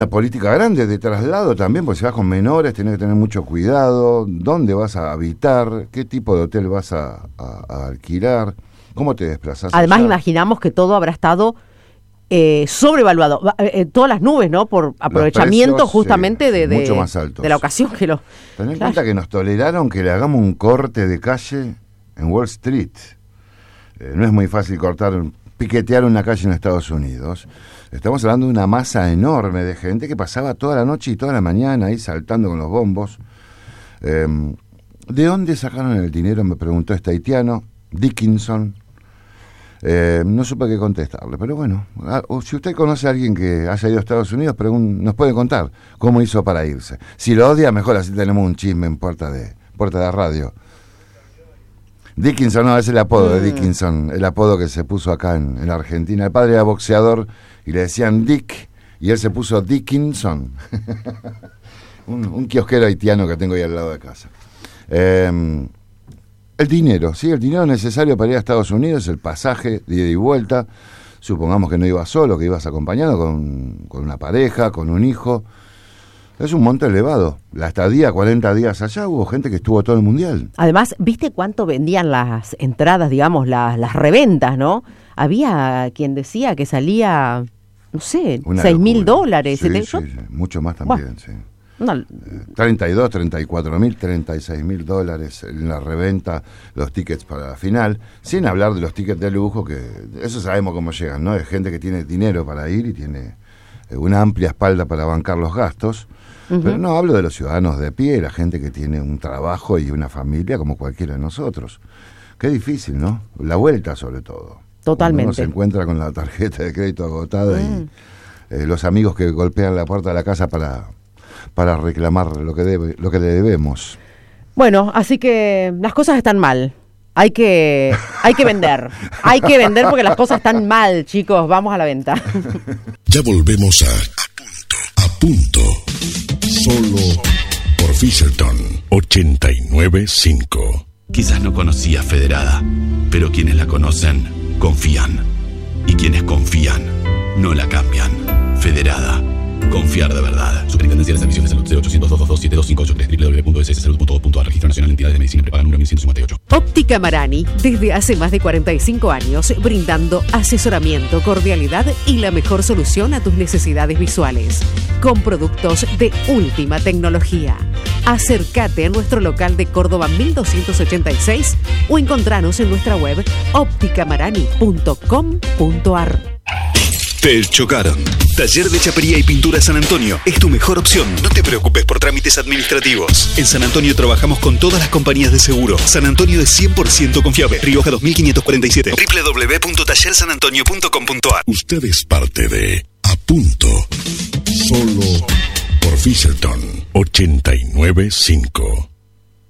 La política grande de traslado también, porque si vas con menores tenés que tener mucho cuidado, dónde vas a habitar, qué tipo de hotel vas a alquilar, cómo te desplazás. Además allá. imaginamos que todo habrá estado sobrevaluado, todas las nubes, ¿no? Por aprovechamiento precios, justamente sí, de mucho más altos. de la ocasión que lo... Ten en Claro. cuenta que nos toleraron que le hagamos un corte de calle en Wall Street. No es muy fácil piquetear una calle en Estados Unidos. Estamos hablando de una masa enorme de gente que pasaba toda la noche y toda la mañana ahí saltando con los bombos. ¿De dónde sacaron el dinero? Me preguntó este haitiano, Dickinson. No supe qué contestarle, pero bueno, si usted conoce a alguien que haya ido a Estados Unidos, nos puede contar cómo hizo para irse. Si lo odia, mejor así tenemos un chisme en puerta de radio. Dickinson, no, es el apodo de Dickinson, el apodo que se puso acá en la Argentina. El padre era boxeador y le decían Dick, y él se puso Dickinson. un kiosquero haitiano que tengo ahí al lado de casa. El dinero, ¿sí? El dinero necesario para ir a Estados Unidos, el pasaje de ida y vuelta. Supongamos que no ibas solo, que ibas acompañado con una pareja, con un hijo. Es un monto elevado. La estadía, 40 días allá, hubo gente que estuvo todo el mundial. Además, ¿viste cuánto vendían las entradas, digamos, las reventas, ¿no? Había quien decía que salía, no sé, $6,000. Sí, sí, mucho más también, bueno, sí. No, 32, 34,000, 36,000 en la reventa, los tickets para la final, sin hablar de los tickets de lujo, que eso sabemos cómo llegan, ¿no? Es gente que tiene dinero para ir y tiene una amplia espalda para bancar los gastos, pero no hablo de los ciudadanos de pie, la gente que tiene un trabajo y una familia como cualquiera de nosotros. Qué difícil, ¿no? La vuelta sobre todo. Totalmente. Uno se encuentra con la tarjeta de crédito agotada y los amigos que golpean la puerta de la casa para reclamar lo que le debemos. Bueno, así que las cosas están mal. Hay que vender. Hay que vender porque las cosas están mal, chicos. Vamos a la venta. Ya volvemos a punto. Solo por Fisherton 89.5. Quizás no conocías Federada, pero quienes la conocen, confían. Y quienes confían, no la cambian. Federada. Confiar de verdad. Superintendencia de Servicios de Salud 0800-227-2583 www.sssalud.gov.ar. Registro Nacional de Entidades de Medicina Prepaga número 1158. Óptica Marani, desde hace más de 45 años, brindando asesoramiento, cordialidad y la mejor solución a tus necesidades visuales. Con productos de última tecnología. Acércate a nuestro local de Córdoba 1286 o encontranos en nuestra web opticamarani.com.ar. Te chocaron. Taller de Chapería y Pintura San Antonio es tu mejor opción. No te preocupes por trámites administrativos. En San Antonio trabajamos con todas las compañías de seguro. San Antonio es 100% confiable. Rioja 2547. www.tallersanantonio.com.ar. Usted es parte de A Punto. Solo por Fisherton 89.5.